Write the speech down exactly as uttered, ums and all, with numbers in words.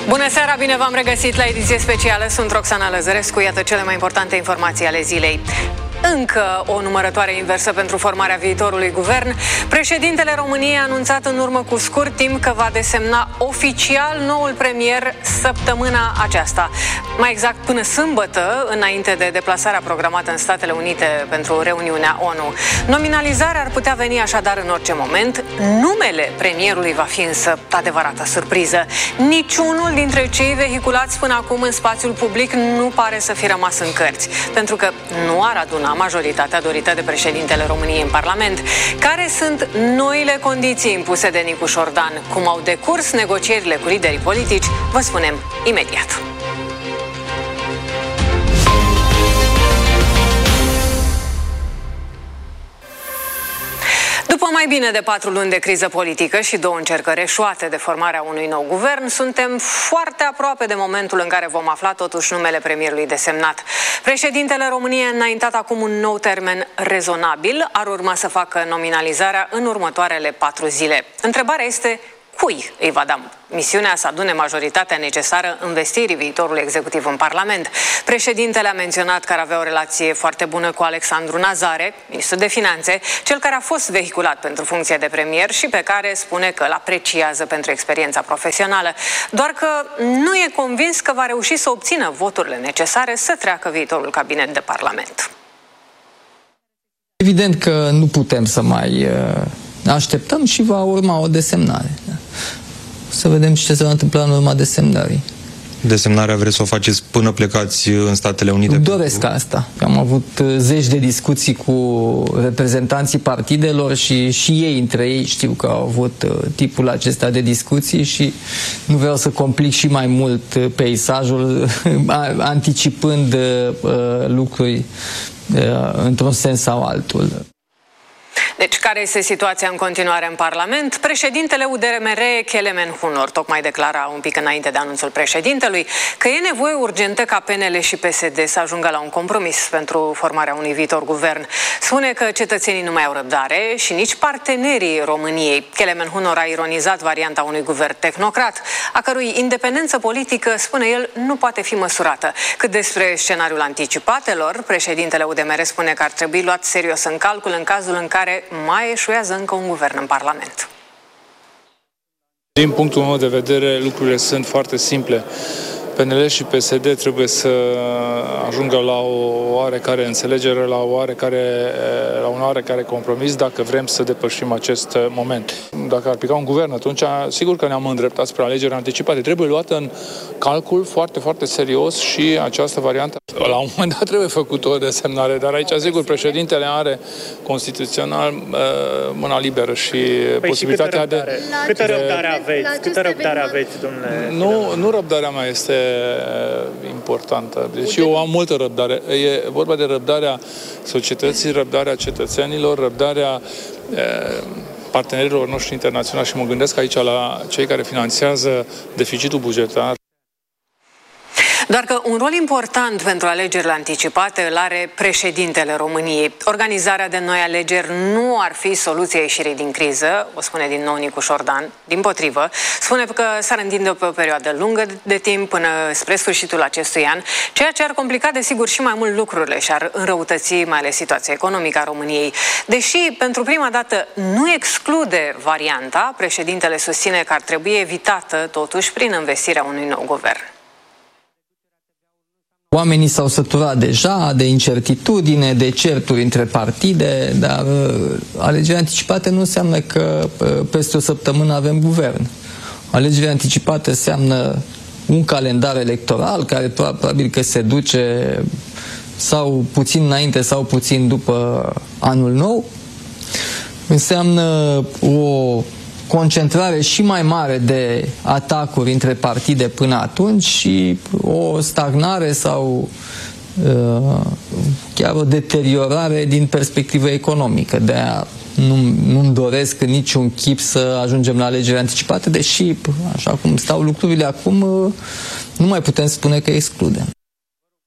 Bună seara, bine v-am regăsit la ediție specială. Sunt Roxana Lăzărescu, iată cele mai importante informații ale zilei. Încă o numărătoare inversă pentru formarea viitorului guvern. Președintele României a anunțat în urmă cu scurt timp că va desemna oficial noul premier săptămâna aceasta. Mai exact până sâmbătă, înainte de deplasarea programată în Statele Unite pentru reuniunea ONU. Nominalizarea ar putea veni așadar în orice moment. Numele premierului va fi însă adevărata surpriză. Niciunul dintre cei vehiculați până acum în spațiul public nu pare să fi rămas în cărți, pentru că nu ar aduna majoritatea dorită de președintele României în Parlament. Care sunt noile condiții impuse de Nicu Șordan? Cum au decurs negocierile cu liderii politici? Vă spunem imediat. După mai bine de patru luni de criză politică și două încercări eșuate de formarea unui nou guvern, suntem foarte aproape de momentul în care vom afla totuși numele premierului desemnat. Președintele României a înaintat acum un nou termen rezonabil, ar urma să facă nominalizarea în următoarele patru zile. Întrebarea este: cui îi va da misiunea să adune majoritatea necesară investirii viitorului executiv în Parlament? Președintele a menționat că ar avea o relație foarte bună cu Alexandru Nazare, ministrul de Finanțe, cel care a fost vehiculat pentru funcția de premier și pe care spune că îl apreciază pentru experiența profesională. Doar că nu e convins că va reuși să obțină voturile necesare să treacă viitorul cabinet de Parlament. Evident că nu putem să mai așteptăm și va urma o desemnare. Să vedem și ce se va întâmpla în urma desemnării. Desemnarea vreți să o faceți până plecați în Statele Unite? Doresc pentru... asta. Am avut zeci de discuții cu reprezentanții partidelor și și ei între ei știu că au avut tipul acesta de discuții și nu vreau să complic și mai mult peisajul anticipând lucruri într-un sens sau altul. Deci, care este situația în continuare în Parlament? Președintele U D R M R, Kelemen Hunor, tocmai declara un pic înainte de anunțul președintelui că e nevoie urgentă ca P N L și P S D să ajungă la un compromis pentru formarea unui viitor guvern. Spune că cetățenii nu mai au răbdare și nici partenerii României. Kelemen Hunor a ironizat varianta unui guvern tehnocrat, a cărui independență politică, spune el, nu poate fi măsurată. Cât despre scenariul anticipatelor, președintele U D M R spune că ar trebui luat serios în calcul în cazul în care mai eșuează încă un guvern în Parlament. Din punctul meu de vedere, lucrurile sunt foarte simple. P N L și P S D trebuie să ajungă la o oarecare înțelegere, la, o oarecare, la un oarecare compromis dacă vrem să depășim acest moment. Dacă ar pica un guvern, atunci sigur că ne-am îndreptat spre alegeri anticipate. Trebuie luată în calcul foarte, foarte serios și această variantă. La un moment dat trebuie făcut o desemnare, dar aici, sigur, președintele are constituțional mâna liberă și păi posibilitatea și câtă de... Câtă răbdare aveți? Câtă răbdare aveți, domnule? Nu, nu răbdarea mea este importantă. Deci eu am multă răbdare. E vorba de răbdarea societății, răbdarea cetățenilor, răbdarea partenerilor noștri internaționali și mă gândesc aici la cei care finanțează deficitul bugetar. Doar că un rol important pentru alegerile anticipate îl are președintele României. Organizarea de noi alegeri nu ar fi soluția ieșirii din criză, o spune din nou Nicu Șordan, dimpotrivă. Spune că s-ar întinde pe o perioadă lungă de timp până spre sfârșitul acestui an, ceea ce ar complica desigur și mai mult lucrurile și ar înrăutăți mai ales situația economică a României. Deși pentru prima dată nu exclude varianta, președintele susține că ar trebui evitată totuși prin investirea unui nou guvern. Oamenii s-au săturat deja de incertitudine, de certuri între partide, dar alegerile anticipate nu înseamnă că peste o săptămână avem guvern. Alegerile anticipate înseamnă un calendar electoral care probabil că se duce sau puțin înainte sau puțin după anul nou. Înseamnă o concentrare și mai mare de atacuri între partide până atunci și o stagnare sau uh, chiar o deteriorare din perspectivă economică. De-aia nu, nu-mi doresc în niciun chip să ajungem la alegeri anticipate, deși, așa cum stau lucrurile acum, uh, nu mai putem spune că excludem.